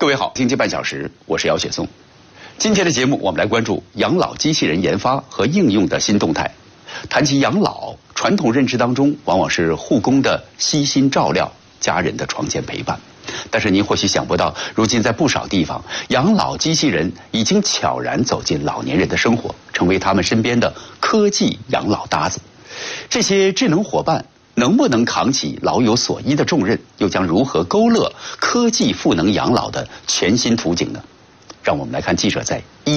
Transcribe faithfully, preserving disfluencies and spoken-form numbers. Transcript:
各位好，经济半小时，我是姚雪松。今天的节目，我们来关注养老机器人研发和应用的新动态。谈及养老，传统认知当中往往是护工的悉心照料，家人的床前陪伴。但是您或许想不到，如今在不少地方，养老机器人已经悄然走进老年人的生活，成为他们身边的科技养老搭子。这些智能伙伴能不能扛起老有所依的重任，又将如何勾勒科技赋能养老的全新图景呢？让我们来看记者在一